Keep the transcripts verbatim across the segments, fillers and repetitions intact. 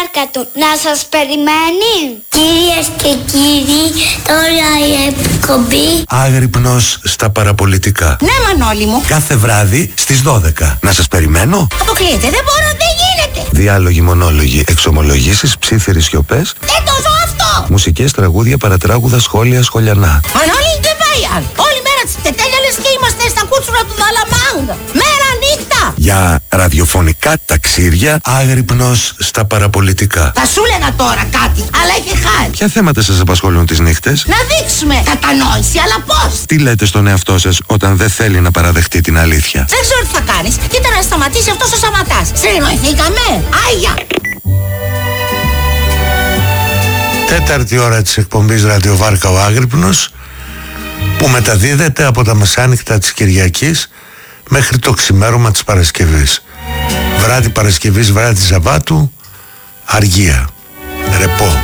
βάρκα του να σας περιμένει. Κυρίες και κύριοι, τώρα η εκπομπή Άγρυπνος στα παραπολιτικά. Ναι, Μανώλη μου. Κάθε βράδυ στις δώδεκα. Να σας περιμένω. Αποκλείεται, δεν μπορώ, δεν γίνεται. Διάλογοι, μονόλογοι, εξομολογήσεις, ψίθυροι σιωπές. Δεν το ζω αυτό. Μουσικές, τραγούδια, παρατράγουδα, σχόλια, σχολιανά. Μανώλη, δεν πάει άλλο. Όλη μέρα της τετέλια λες και είμαστε στα κούτσουρα του Δαλαμάγκα. Μέρα νύχτα. Για ραδιοφωνικά ταξίδια, άγρυπνος στα παραπολιτικά. Θα σου έλεγα τώρα κάτι, αλλά έχει χάρη. Ποια θέματα σας απασχολούν τις νύχτες? Να δείξουμε κατανόηση, αλλά πώς? Τι λέτε στον εαυτό σας όταν δεν θέλει να παραδεχτεί την αλήθεια? Δεν ξέρω τι θα κάνεις. Κοίτα να σταματήσει αυτός ο Σαματάς. Συνεννοηθήκαμε. Άγια. Τέταρτη ώρα της εκπομπής Ραδιοβάρκα ο Άγρυπνος, που μεταδίδεται από τα μεσάνυχτα της Κυριακής μέχρι το ξημέρωμα της Παρασκευής. Βράδυ Παρασκευής, βράδυ Σαββάτου, αργία, ρεπό.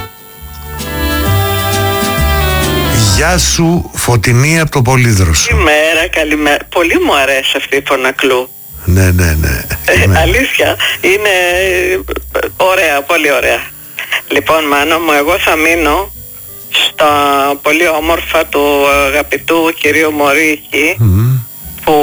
Γεια σου Φωτεινή από το Πολύδροσο. Καλημέρα, καλημέρα. Πολύ μου αρέσει αυτή η φωνακλού. Ναι, ναι, ναι. Ε, αλήθεια, είναι ωραία, πολύ ωραία. Λοιπόν, Μάνο μου, εγώ θα μείνω στα πολύ όμορφα του αγαπητού κυρίου Μωρίκη, mm. που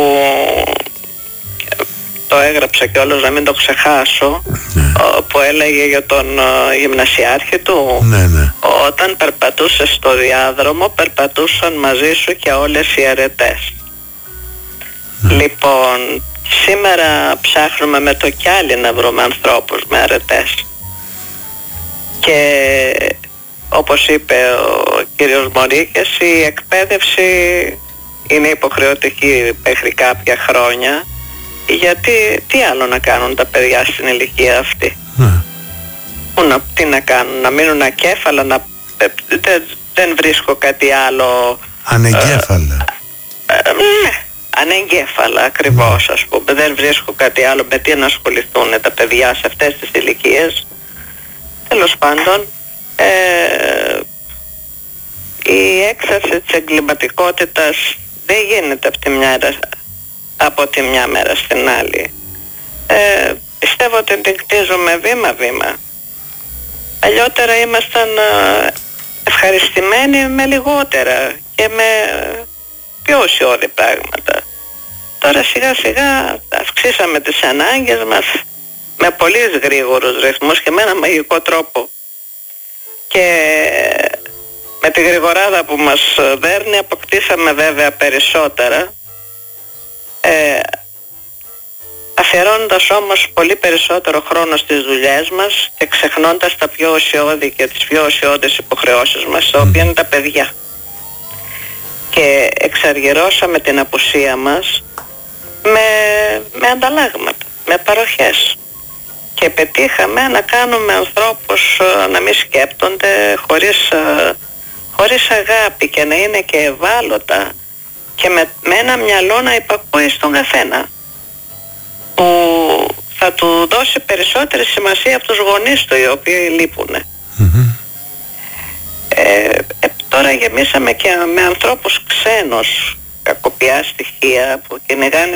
το έγραψα κιόλας να μην το ξεχάσω, ναι. που έλεγε για τον γυμνασιάρχη του, ναι, ναι. Όταν περπατούσε στο διάδρομο περπατούσαν μαζί σου και όλες οι αρετές. Ναι. Λοιπόν, σήμερα ψάχνουμε με το κιάλι να βρούμε ανθρώπους με αρετές. Και όπως είπε ο κύριος Μωρίκης, η εκπαίδευση είναι υποχρεωτική μέχρι κάποια χρόνια, γιατί τι άλλο να κάνουν τα παιδιά στην ηλικία αυτή? Mm. Να, τι να κάνουν, να μείνουν ακέφαλα, να, δεν, δεν βρίσκω κάτι άλλο. Ανεγκέφαλα. Ε, ε, ναι, ανεγκέφαλα ακριβώς, mm. ας πούμε. Δεν βρίσκω κάτι άλλο με τι να ασχοληθούν τα παιδιά σε αυτές τις ηλικίες. Τέλος πάντων, ε, η έξαρση της εγκληματικότητας δεν γίνεται από τη μια, από τη μια μέρα στην άλλη. Ε, πιστεύω ότι την κτίζουμε βήμα-βήμα. Παλιότερα ήμασταν ευχαριστημένοι με λιγότερα και με πιο ουσιώδη πράγματα. Τώρα σιγά-σιγά αυξήσαμε τις ανάγκες μας με πολύ γρήγορους ρυθμούς και με ένα μαγικό τρόπο. Και με τη γρηγοράδα που μας δέρνει αποκτήσαμε βέβαια περισσότερα, ε, αφιερώνοντας όμως πολύ περισσότερο χρόνο στις δουλειές μας και ξεχνώντας τα πιο ουσιώδη και τις πιο ουσιώδεις υποχρεώσεις μας, τα οποία είναι τα παιδιά. Και εξαργυρώσαμε την απουσία μας με, με ανταλλάγματα, με παροχές. Και πετύχαμε να κάνουμε ανθρώπους να μην σκέπτονται, χωρίς, χωρίς αγάπη, και να είναι και ευάλωτα και με, με ένα μυαλό να υπακούει στον καθένα, που θα του δώσει περισσότερη σημασία από τους γονείς του, οι οποίοι λείπουν. Mm-hmm. Ε, ε, τώρα γεμίσαμε και με ανθρώπους ξένους, κακοποιά στοιχεία που κυνηγάνε